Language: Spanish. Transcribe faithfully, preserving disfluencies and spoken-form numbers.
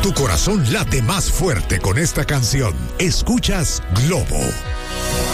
Tu corazón late más fuerte con esta canción. Escuchas Globo.